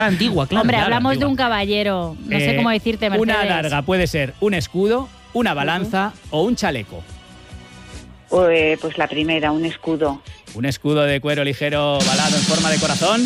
Antigua, claro. Hombre, claro, hablamos antigua. de un caballero. No sé cómo decirte, Mercedes. Una adarga puede ser un escudo, una balanza o un chaleco. Pues la primera, un escudo. Un escudo de cuero ligero balado en forma de corazón.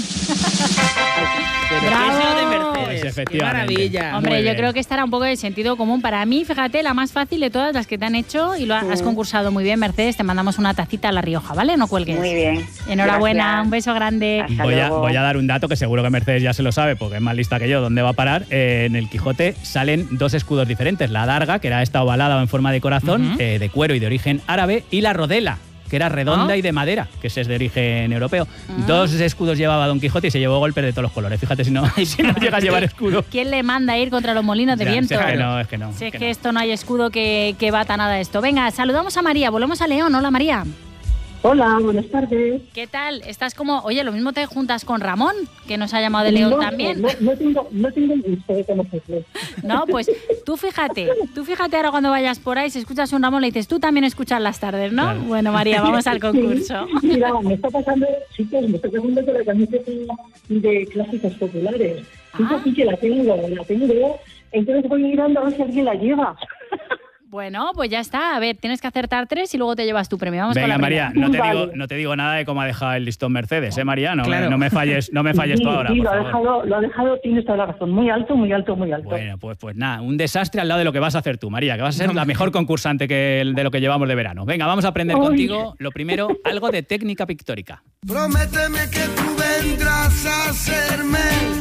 Pero ¡Bravo! ¿qué es lo de Mercedes? Pues ¡Qué efectivamente. maravilla! Hombre, Muy yo bien. creo que esta era un poco de sentido común. Para mí, fíjate, la más fácil de todas las que te han hecho y lo has concursado muy bien, Mercedes. Te mandamos una tacita a La Rioja, ¿vale? No cuelgues. Muy bien. Enhorabuena, Gracias. un beso grande. Hasta Voy a luego. dar un dato que seguro que Mercedes ya se lo sabe porque es más lista que yo. ¿Dónde va a parar? En el Quijote salen dos escudos diferentes. La adarga, que era esta ovalada o en forma de corazón, de cuero y de origen árabe, y la rodela, que era redonda y de madera, que ese es de origen europeo. Dos escudos llevaba Don Quijote y se llevó golpes de todos los colores. Fíjate si no llega a llevar escudo. ¿Quién le manda a ir contra los molinos de Ya, viento? si es que no. Si es que esto no hay escudo que bata nada de esto. Venga, saludamos a María, volvemos a León. Hola, María. Hola, buenas tardes. ¿Qué tal? Estás como... Oye, lo mismo te juntas con Ramón, que nos ha llamado de León también. No tengo el gusto de conocerle. No, pues tú fíjate ahora cuando vayas por ahí, si escuchas un Ramón, le dices, tú también escuchas las tardes, ¿no? Claro. Bueno, María, vamos al concurso. Sí, mira, me está pasando, chicos, me está pasando con la camiseta de clásicos populares. Esa sí que la tengo, entonces voy mirando a ver si alguien la lleva. Bueno, pues ya está. A ver, tienes que acertar 3 y luego te llevas tu premio. Vamos con Venga, la María, primera. no te digo nada de cómo ha dejado el listón Mercedes, María? Claro. No me falles tú ahora, Sí, por favor. lo ha dejado, tienes toda la razón, muy alto. Bueno, pues nada, un desastre al lado de lo que vas a hacer tú, María, que vas a ser la mejor concursante de lo que llevamos de verano. Venga, vamos a aprender contigo, lo primero, algo de técnica pictórica. Prométeme que tú vendrás a hacerme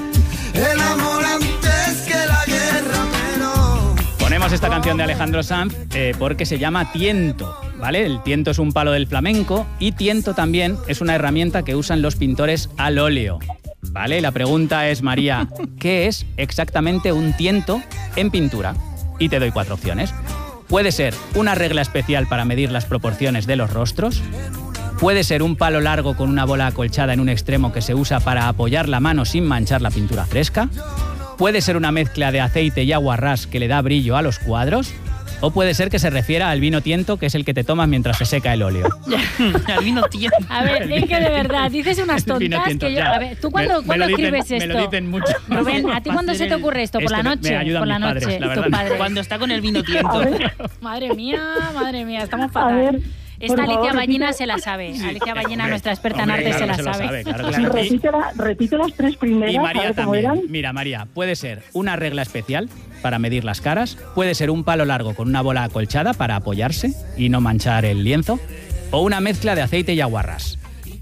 el amor antes que la guerra, pero... Ponemos esta canción de Alejandro Sanz porque se llama tiento, ¿vale? El tiento es un palo del flamenco y tiento también es una herramienta que usan los pintores al óleo, ¿vale? La pregunta es, María, ¿qué es exactamente un tiento en pintura? Y te doy 4 opciones. Puede ser una regla especial para medir las proporciones de los rostros. Puede ser un palo largo con una bola acolchada en un extremo que se usa para apoyar la mano sin manchar la pintura fresca. Puede ser una mezcla de aceite y agua ras que le da brillo a los cuadros. O puede ser que se refiera al vino tiento, que es el que te tomas mientras se seca el óleo. El vino tiento. A ver, es que de verdad, dices unas El vino tontas tiento, que yo... ya. A ver, ¿tú cuándo Me lo dicen- escribes esto? Me lo dicen mucho. Rubén, ¿a ti cuándo se te ocurre esto? ¿Por la noche? Me ayudan por la mis noche, padres, la tus verdad. padres. Cuando está con el vino tiento. Madre mía, estamos A fatal. ver, Esta por Alicia favor, Ballina repite. se la sabe. Alicia Ballina, Hombre, nuestra experta en hombre, arte, claro se que la sabe. claro que sí. Repite las 3 primeras, Y María a ver cómo también. eran. Mira, María, puede ser una regla especial para medir las caras, puede ser un palo largo con una bola acolchada para apoyarse y no manchar el lienzo, o una mezcla de aceite y aguarrás.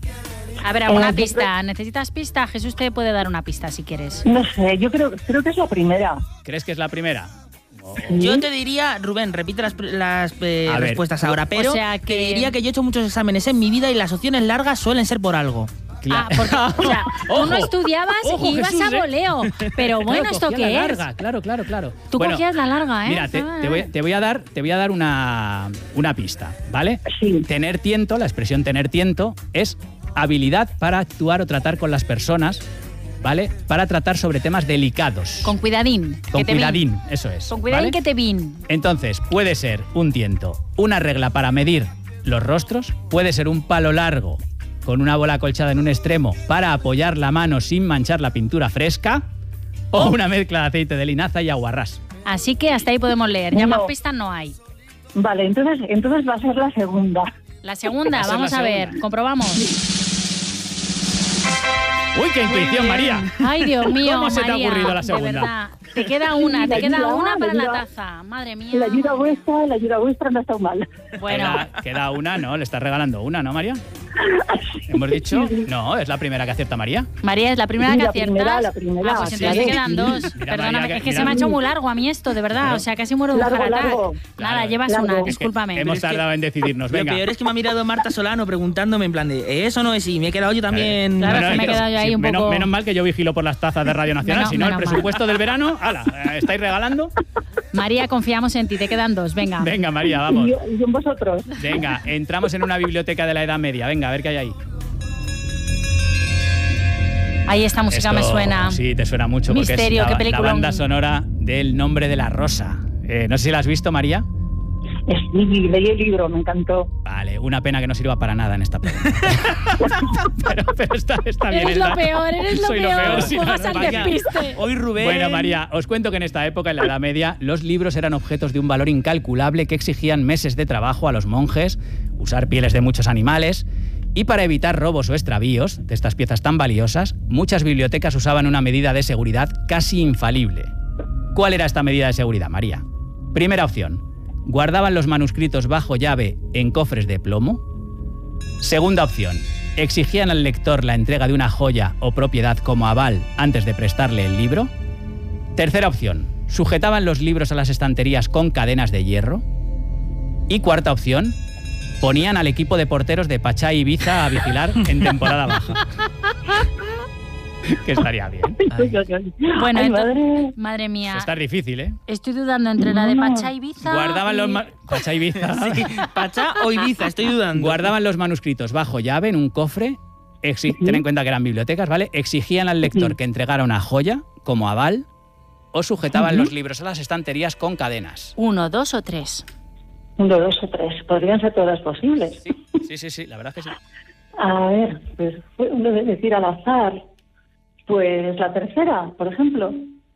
A ver, alguna pista. ¿Necesitas pista? Jesús te puede dar una pista si quieres. No sé, yo creo que es la primera. ¿Crees que es la primera? Yo te diría, Rubén, repite las A ver, respuestas ahora, pero o sea te diría que yo he hecho muchos exámenes en mi vida y las opciones largas suelen ser por algo. Ah, porque, o sea, tú no estudiabas Ojo, y ibas Jesús, a voleo. Pero bueno, Claro, ¿esto cogía qué la es? larga, claro. Tú Bueno, cogías la larga, ¿eh? Mira, te voy a dar una pista, ¿vale? Sí. Tener tiento, la expresión tener tiento, es habilidad para actuar o tratar con las personas, ¿vale? Para tratar sobre temas delicados. Con cuidadín. Con que te cuidadín, eso es. Con cuidadín ¿vale? que te vin. Entonces, puede ser un tiento, una regla para medir los rostros, puede ser un palo largo con una bola acolchada en un extremo para apoyar la mano sin manchar la pintura fresca, o una mezcla de aceite de linaza y aguarrás. Así que hasta ahí podemos leer. Ya No. más pistas no hay. Vale, entonces va a ser la segunda. La segunda, Va a ser vamos la a ver. segunda. Comprobamos. ¡Uy, qué intuición, María! Ay, Dios mío, ¿Cómo se te ha María, ocurrido la de segunda? verdad. Te queda una La ayuda, para la la ayuda. taza. Madre mía. La ayuda vuestra no ha estado mal. Bueno, Queda una, ¿no? Le estás regalando una, ¿no, María? ¿Hemos dicho? No, es la primera que acierta María. María, es la primera Sí, que la aciertas. primera, la primera, Ah, pues sí. entonces te quedan 2. Mira, Perdóname, María, es que mira. se me ha hecho muy largo a mí esto, de verdad. Claro. O sea, casi muero de un Largo, heart attack. largo. Nada, Claro. llevas Largo. una, Es que discúlpame. Hemos tardado en decidirnos, venga. Lo peor es que me ha mirado Marta Solano preguntándome en plan de eso no es y me he quedado yo también. Claro, Bueno, que me he quedado yo ahí un menos, poco- menos mal que yo vigilo por las tazas de Radio Nacional, Menos- si no, el menos mal. presupuesto del verano, ¡hala! ¿Estáis regalando? María, confiamos en ti, te quedan 2, venga. Venga, María, vamos. Y en vosotros. Venga, entramos en una biblioteca de la Edad Media. Venga, a ver qué hay ahí. Ahí esta música Esto, me suena. Sí, te suena mucho porque Misterio, es qué la peliculón. banda sonora del Nombre de la Rosa. No sé si la has visto, María. Sí, leí el libro, me encantó. Vale, una pena que no sirva para nada en esta pregunta. pero está bien. Eres lo peor, Soy lo peor, sí, juegas la al verdad. despiste. Hoy Rubén... Bueno, María, os cuento que en esta época, en la Edad Media, los libros eran objetos de un valor incalculable que exigían meses de trabajo a los monjes, usar pieles de muchos animales, y para evitar robos o extravíos de estas piezas tan valiosas, muchas bibliotecas usaban una medida de seguridad casi infalible. ¿Cuál era esta medida de seguridad, María? Primera opción, guardaban los manuscritos bajo llave en cofres de plomo. Segunda opción, exigían al lector la entrega de una joya o propiedad como aval antes de prestarle el libro. Tercera opción, sujetaban los libros a las estanterías con cadenas de hierro. Y cuarta opción, ponían al equipo de porteros de Pachá y Ibiza a vigilar en temporada baja. Que estaría bien. Bueno, Ay, entonces, madre mía, Está difícil, ¿eh? estoy dudando entre la de Pachá y Ibiza. Guardaban los... y- Pachá y Ibiza. Sí, ¿Pachá o Ibiza? Estoy dudando. Guardaban los manuscritos bajo llave en un cofre. Ten en cuenta que eran bibliotecas, ¿vale? Exigían al lector que entregara una joya como aval o sujetaban los libros a las estanterías con cadenas. 1, 2 o 3. 1, 2 o 3. Podrían ser todas posibles. Sí, la verdad es que sí. A ver, pues uno debe decir al azar. Pues la tercera, por ejemplo.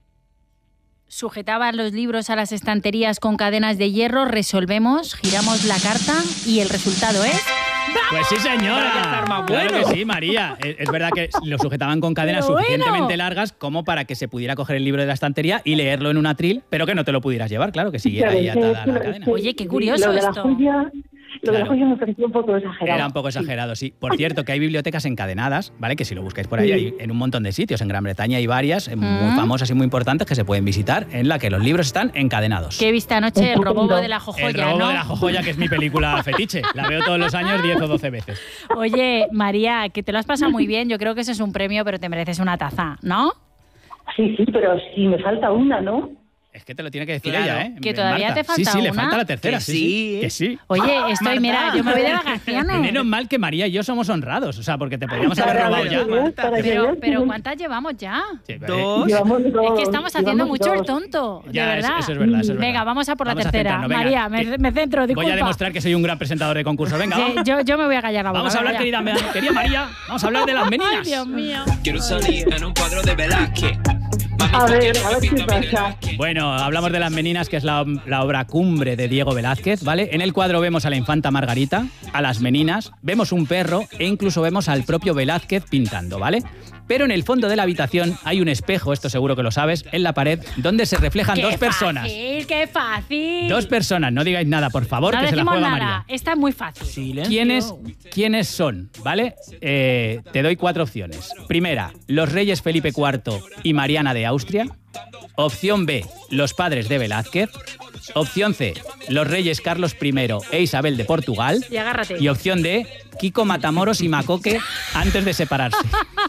Sujetaban los libros a las estanterías con cadenas de hierro, resolvemos, giramos la carta y el resultado es... Pues sí, señora. Para que estar más Claro bueno. que sí, María. Es verdad que lo sujetaban con cadenas Pero bueno. suficientemente largas como para que se pudiera coger el libro de la estantería y leerlo en un atril, pero que no te lo pudieras llevar, claro, que siguiera ahí atada a la cadena. Oye, qué curioso lo de esto. Lo de la Claro. joya me pareció un poco exagerado. Era un poco exagerado, sí. Por cierto, que hay bibliotecas encadenadas, ¿vale? Que si lo buscáis por ahí, hay en un montón de sitios. En Gran Bretaña hay varias muy famosas y muy importantes que se pueden visitar, en la que los libros están encadenados. Que he visto anoche el robo de la El jojoya, robo ¿no? de la jojoya, que es mi película fetiche. La veo todos los años 10 o 12 veces. Oye, María, que te lo has pasado muy bien. Yo creo que ese es un premio, pero te mereces una taza, ¿no? Sí, pero si me falta una, ¿no? Es que te lo tiene que decir Claro. ella, ¿eh? Que todavía Marta. te falta Sí, le una. falta la tercera. Que Sí, sí. que sí. Oye, estoy, Marta. mira, yo me voy de vacaciones. Menos mal que María y yo somos honrados, o sea, porque te podríamos haber Para robado que ya. veas, para que veas. Pero ¿cuántas llevamos ya? Sí, Dos. Llevamos Es dos, que estamos haciendo llevamos mucho el dos. tonto, Ya, de verdad. eso es verdad, eso es Venga, verdad. vamos a por la Vamos a tercera. centrarnos, venga, María, que me centro, disculpa. Voy a demostrar que soy un gran presentador de concursos. Venga, vamos. Yo me voy a callar la boca. Vamos a hablar, venga, ya. querida María, vamos a hablar de las meninas. Ay, Dios mío. Quiero salir en un cuadro de Velázquez. A ver qué pasa. Bueno, hablamos de Las Meninas, que es la obra cumbre de Diego Velázquez, ¿vale? En el cuadro vemos a la infanta Margarita, a las meninas, vemos un perro e incluso vemos al propio Velázquez pintando, ¿vale? Pero en el fondo de la habitación hay un espejo, esto seguro que lo sabes, en la pared, donde se reflejan dos personas. ¡Qué fácil! Dos personas, no digáis nada, por favor, No que se la decimos juega nada. María. Esta es muy fácil. Silencio. ¿Quiénes son? ¿Vale? Te doy 4 opciones. Primera, los reyes Felipe IV y Mariana de Austria. Opción B, los padres de Velázquez. Opción C, los reyes Carlos I e Isabel de Portugal. Y agárrate. Y opción D, Kiko Matamoros y Macoque antes de separarse.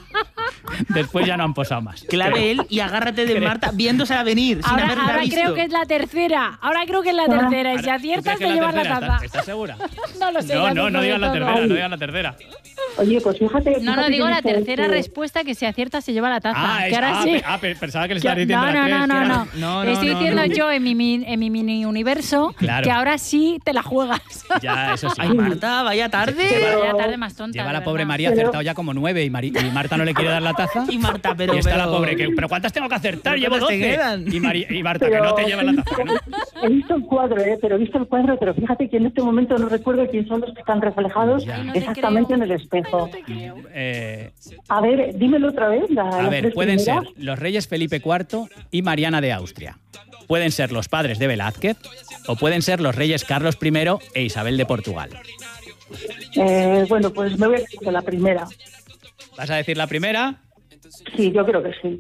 Después ya no han posado más. Clave él y agárrate de Marta viéndosela venir, sin haberla Ahora visto. creo que es la tercera. Ahora creo que es la tercera. Y si ¿Tú aciertas, crees que te es llevas la tercera? taza. ¿Estás segura? No lo sé. ya No, sé no digas la sobre todo. tercera, no digas la tercera. Oye, pues fíjate. No, fíjate digo que la dice tercera este- respuesta, que si aciertas se lleva la taza. Ah, que ahora sí. pensaba que le Que- estabas diciendo no, la no, tres, no, que no, era- no. No, Estoy no, diciendo no. yo en mi mini universo Claro. que ahora sí te la juegas. Ya, eso sí. Ay, Marta, vaya tarde. Vaya tarde más tonta. Lleva de la pobre verdad. María acertado ya como 9 y Marta no le quiere dar la taza. Y Marta, pero... y está pero- la pobre que, ¿pero cuántas tengo que acertar? ¿Pero Llevo cuántas te 12. quedan? Y Marta, que no te lleva la taza. ¿no? He visto el cuadro, pero fíjate que en este momento no recuerdo quién son los que están reflejados Ya. Ay, no te exactamente creo. en el espejo. Eh, A ver, dímelo otra vez. a las ver, tres pueden ser primeras. los reyes Felipe IV y Mariana de Austria. Pueden ser los padres de Velázquez o pueden ser los reyes Carlos I e Isabel de Portugal. Bueno, pues me voy a decir con la primera. ¿Vas a decir la primera? Sí, yo creo que sí.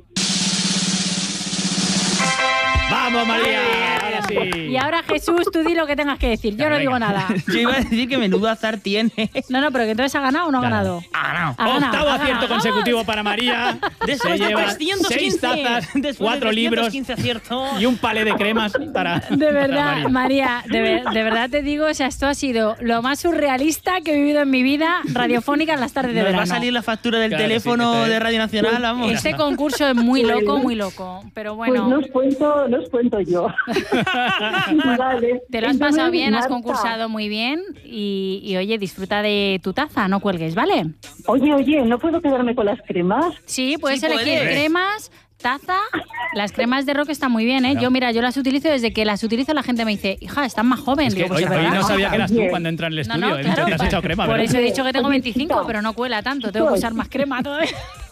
¡Vamos, María! Ahora sí. Y ahora, Jesús, tú di lo que tengas que decir. Yo Venga, no digo venga. nada. Yo iba a decir que menudo azar tiene. No, pero que entonces ha ganado o no ha ganado. Ah, no. Ha ganado, Octavo ha acierto ganado. consecutivo para María. Después Se de lleva 315, 6 tazas, después 4 de libros 315 aciertos. y un palé de cremas para De para verdad, María, de verdad te digo, o sea, esto ha sido lo más surrealista que he vivido en mi vida radiofónica en las tardes de Nos verano. va a salir la factura del Claro, teléfono sí, de Radio Nacional, vamos. Ese concurso es muy loco, muy loco. Pero Pues bueno, no os os cuento yo. Vale. Te lo has Entonces, pasado bien, has Marta, concursado muy bien y oye, disfruta de tu taza, no cuelgues, ¿vale? Oye, ¿no puedo quedarme con las cremas? Sí, puedes Sí, elegir puedes. cremas, taza. Las cremas de Rock están muy bien, ¿eh? Claro. Yo las utilizo, desde que las utilizo la gente me dice, hija, estás más joven. Es que Digo, pues hoy, es hoy verdad. no sabía que eras tú Oye. cuando entra en el No, estudio. no, He dicho, claro. te has echado crema, Por ¿verdad? eso he dicho que tengo Oye, 25, chica. pero no cuela tanto. Tengo que usar más crema todavía.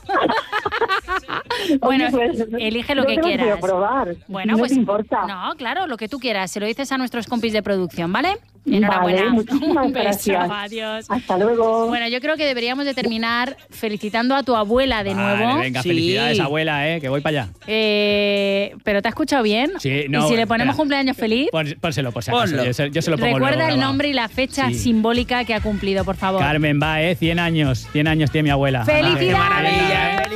Oye, Bueno, pues, elige lo yo que te quieras. quiero probar. Bueno, no pues te importa. no, claro, lo que tú quieras. Se lo dices a nuestros compis de producción, ¿vale? Vale, Enhorabuena. muchísimas Un beso, gracias. adiós. Hasta luego. Bueno, yo creo que deberíamos de terminar felicitando a tu abuela de Vale, nuevo. venga, Sí. felicidades, abuela, que voy para allá. ¿Pero te ha escuchado bien? Sí, no, ¿Y si le ponemos espera. cumpleaños feliz? Pónselo, por si acaso. Ponlo. Yo se lo pongo Recuerda luego el grabado. nombre y la fecha Sí. simbólica que ha cumplido, por favor. Carmen, va, 100 años. 100 años tiene mi abuela. ¡Felicidades! Qué maravilla, ¡Felicidades!